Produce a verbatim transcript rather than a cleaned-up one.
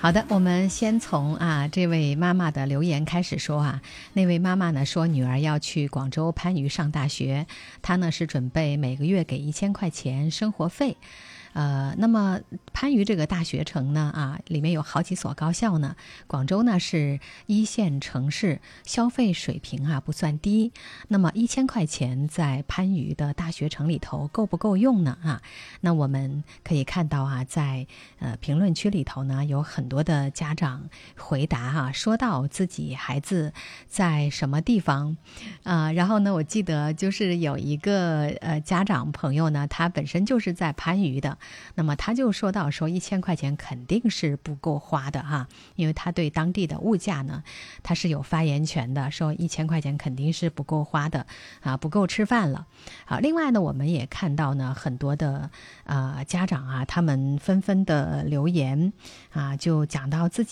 好的，我们先从啊这位妈妈的留言开始说啊。那位妈妈呢说，女儿要去广州番禺上大学，她呢是准备每个月给一千块钱生活费。呃，那么番禺这个大学城呢，啊，里面有好几所高校呢。广州呢是一线城市，消费水平啊不算低。那么一千块钱在番禺的大学城里头够不够用呢？啊，那我们可以看到啊，在呃评论区里头呢，有很多的家长回答哈、啊，说到自己孩子在什么地方啊、呃，然后呢，我记得就是有一个呃家长朋友呢，他本身就是在番禺的。那么他就说到说一千块钱肯定是不够花的哈，因为他对当地的物价呢，他是有发言权的，说一千块钱肯定是不够花的啊，不够吃饭了。好，另外呢，我们也看到呢很多的啊、呃、家长啊，他们纷纷的留言啊，就讲到自己